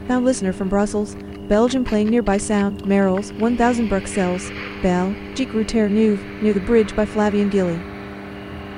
Found listener from Brussels, Belgium playing nearby sound, Merrill's, 1000 Bruxelles, Bell, Gic Routier Neuve, near the bridge by Flavien Gilly.